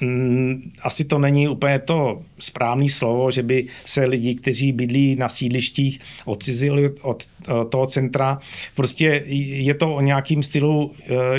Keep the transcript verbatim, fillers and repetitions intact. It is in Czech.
asi to není úplně to správné slovo, že by se lidi, kteří bydlí na sídlištích, odcizili od toho centra. Prostě je to o nějakým stylu